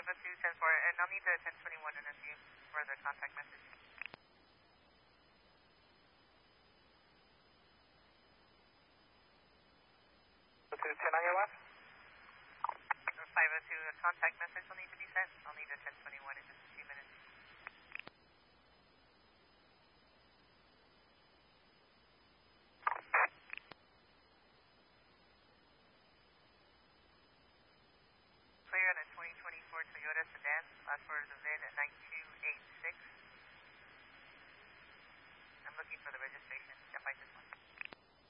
502-10-4, and I'll need the 1021 in a few further contact message. 10 on your left? 502, a contact message will need to be sent. I'll need a 1021 in just a few minutes. 2024 Toyota sedan, last word of the